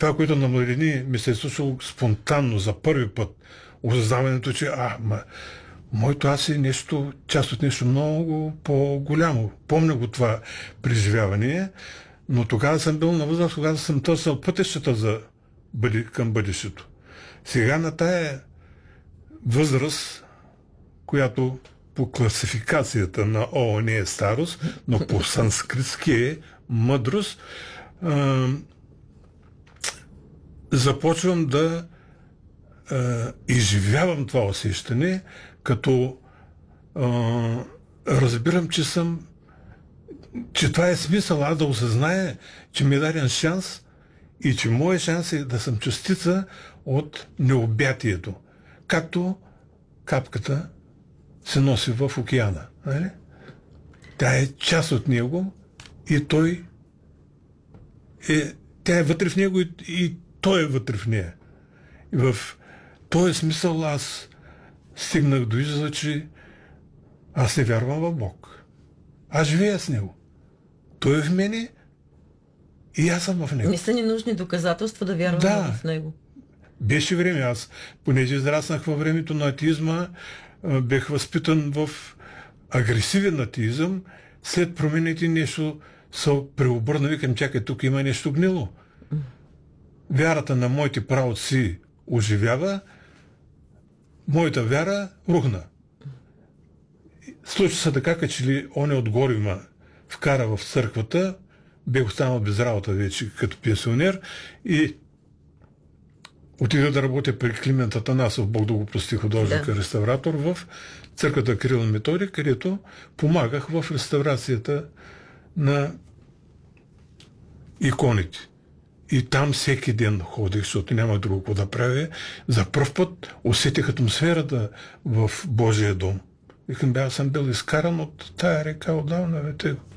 това, което на младини ми се е случило спонтанно за първи път, осъзнаването, че моето аз е нещо, част от нещо много по-голямо. Помня го това преживяване, но тогава съм бил на възраст, когато съм търсил пътищата към бъдещето. Сега на тая възраст, която по класификацията на ООН е старост, но по санскритски е мъдрост, започвам да изживявам това усещане, като разбирам, че това е смисъл, аз да осъзная, че ми е даден шанс и че моят шанс е да съм частица от необятието. Както капката се носи в океана. Нали? Тя е част от него и тя е вътре в него и той е вътре в нея. И в този смисъл аз стигнах до извода, че аз не вярвам в Бог. Аз живея с него. Той е в мене и аз съм в него. Не са ни нужни доказателства да вярваме в него. Беше време. Аз, понеже израснах във времето на атеизма, бех възпитан в агресивен атеизъм. След промените нещо се преобърна. Викам, чакай, тук има нещо гнило. Вярата на моите праотци оживява, моята вяра рухна. Случва се така, че ли он отгоре ме вкара в църквата, бях останал без работа вече като пенсионер и отида да работя при Климент Атанасов, Бог да го прости, художник-реставратор, в църквата Кирил и Методий, където помагах в реставрацията на иконите. И там всеки ден ходих, защото няма друго какво да правя. За пръв път усетих атмосферата в Божия дом. Викам, аз съм бил изкаран от тая река отдавна.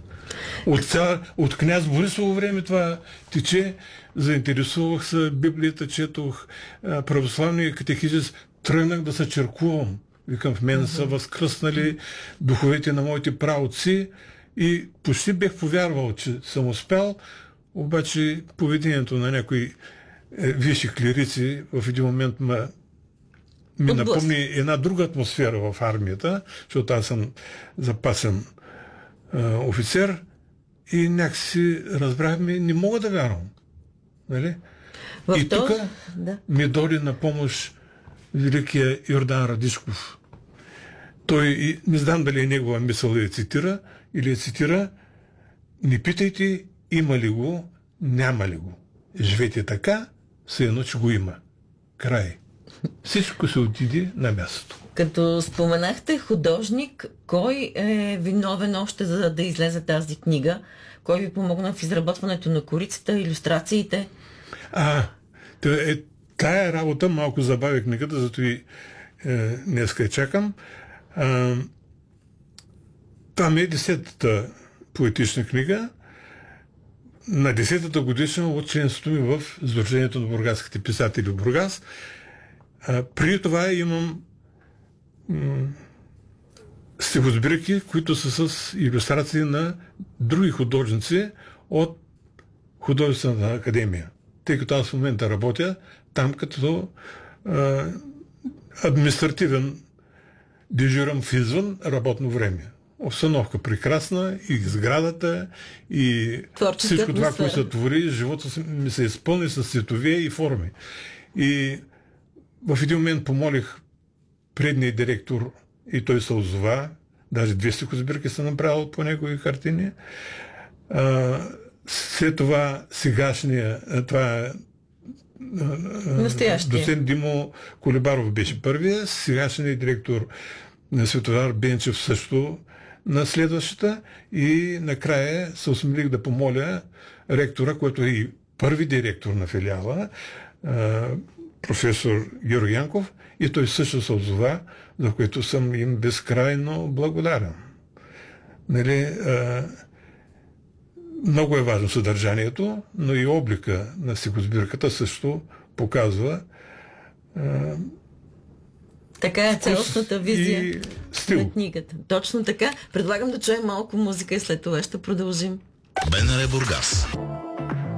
От княз Борисово време това тече. Заинтересувах се, Библията четох, православния катехизис, тръгнах да се черкувам. Викам, в мен са възкръснали духовете на моите праотци и почти бех повярвал, че съм успял, обаче поведението на някои висши клирици в един момент ми напомни една друга атмосфера в армията, защото аз съм запасен офицер и някакси разбрахме, не мога да вярвам. Нали? И тук ми дойде на помощ великия Йордан Радишков. Той, не знам дали е негова мисъл да я цитира, или я цитира: не питайте има ли го, няма ли го. Живейте така, все едно, че го има. Край. Всичко се отиде на мястото. Като споменахте художник, кой е виновен още за да излезе тази книга? Кой ви помогна в изработването на корицата, илюстрациите? Тая работа малко забави книгата, зато и днеска я чакам. Там е 10-та поетична книга. На 10-та годишна от членството ми в Сдружението на бургаските писатели в Бургас. Преди това имам стихосбирки, които са с илюстрации на други художници от Художествената академия. Тъй като аз в момента работя там като административен дежурам в извън работно време. Обстановка прекрасна, и сградата, и всичко това, което се твори, живота ми се изпълни с цветове и форми. И в един момент помолих предния директор, и той се озова, даже 2 стихосбирки са направил по негови картини. След това сегашния, доцент Димо Колебаров беше първия, сегашният директор на Светодар Бенчев също на следващата, и накрая се осмелих да помоля ректора, който е и първи директор на филиала, професор Георги Янков, и той също се озова, за което съм им безкрайно благодарен. Нали, много е важно съдържанието, но и облика на стихосбирката също показва така е цялостната визия на книгата. Точно така. Предлагам да чуем малко музика и след това ще продължим. БНР Бургас.